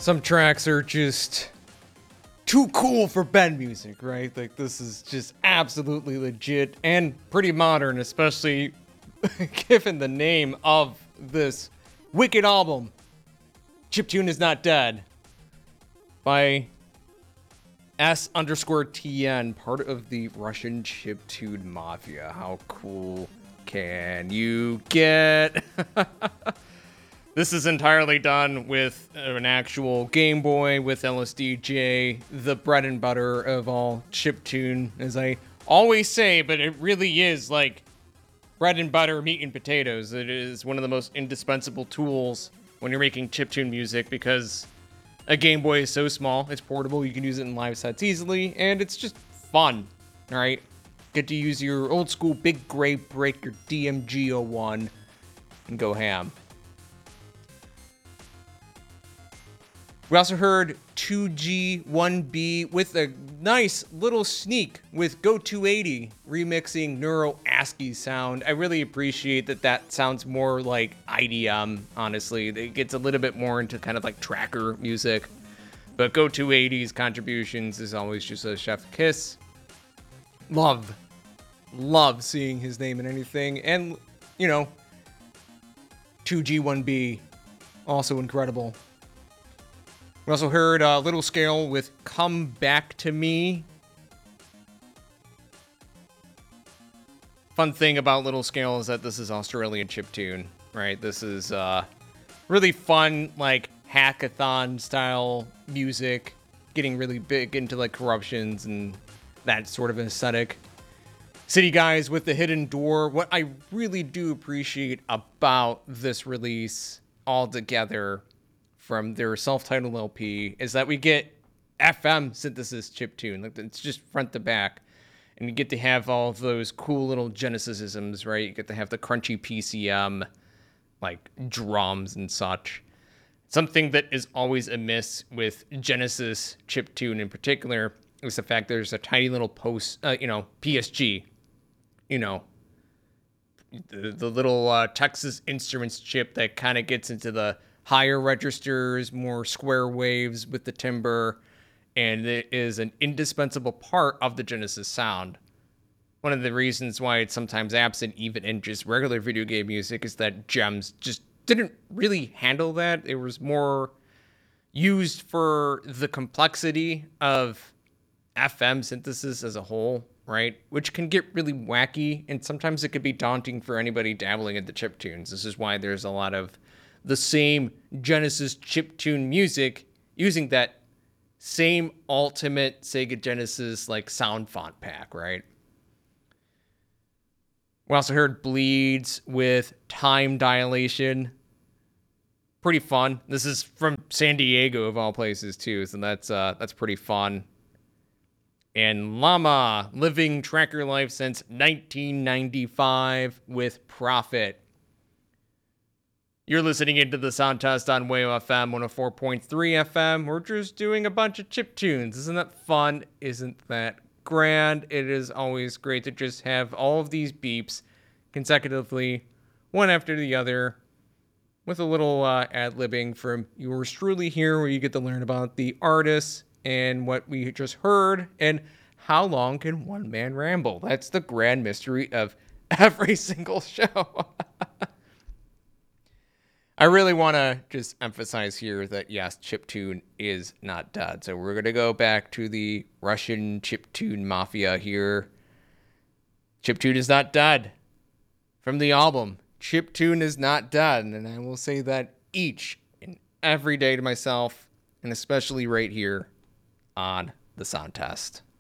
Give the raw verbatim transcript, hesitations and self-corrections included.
some tracks are just too cool for bed music, right? Like, this is just absolutely legit and pretty modern, especially given the name of this wicked album, Chiptune Is Not Dead, by S underscore T N, part of the Russian chiptune mafia. How cool can you get? This is entirely done with an actual Game Boy with L S D J, the bread and butter of all chiptune, as I always say, but it really is like bread and butter, meat and potatoes. It is one of the most indispensable tools when you're making chiptune music, because a Game Boy is so small, it's portable, you can use it in live sets easily, and it's just fun, alright? Get to use your old school big gray brick, your D M G zero one, and go ham. We also heard two G one B with a nice little sneak with Go two eighty remixing Neuro ASCII sound. I really appreciate that that sounds more like I D M, honestly. It gets a little bit more into kind of like tracker music. But Go two eighty's contributions is always just a chef kiss. Love, love seeing his name in anything. And, you know, two G one B, also incredible. We also heard uh, Little Scale with Come Back to Me. Fun thing about Little Scale is that this is Australian chiptune, right? This is uh, really fun, like, hackathon style music, getting really big into like corruptions and that sort of aesthetic. City Guys with The Hidden Door. What I really do appreciate about this release altogether from their self-titled L P is that we get F M synthesis chiptune. Like, it's just front to back. And you get to have all of those cool little Genesis-isms, right? You get to have the crunchy P C M, like drums and such. Something that is always amiss with Genesis chiptune in particular is the fact there's a tiny little post, uh, you know, P S G, you know, the, the little uh, Texas Instruments chip that kind of gets into the higher registers, more square waves with the timbre, and it is an indispensable part of the Genesis sound. One of the reasons why it's sometimes absent even in just regular video game music is that Gems just didn't really handle that. It was more used for the complexity of F M synthesis as a whole, right? Which can get really wacky, and sometimes it could be daunting for anybody dabbling in the chiptunes. This is why there's a lot of the same Genesis chiptune music using that same ultimate Sega Genesis like sound font pack, right? We also heard Bleeds with Time Dilation. Pretty fun. This is from San Diego of all places too, so that's uh that's pretty fun. And Llama, Living Track Your Life Since nineteen ninety-five with Profit. You're listening into the Sound Test on Wayo F M one oh four point three F M. We're just doing a bunch of chip tunes. Isn't that fun? Isn't that grand? It is always great to just have all of these beeps consecutively, one after the other, with a little uh, ad-libbing from yours truly here, where you get to learn about the artists and what we just heard, and how long can one man ramble? That's the grand mystery of every single show. I really want to just emphasize here that, yes, chiptune is not dead. So we're going to go back to the Russian chiptune mafia here. Chiptune is not dead. From the album, chiptune is not dead. And I will say that each and every day to myself, and especially right here on the Sound Test.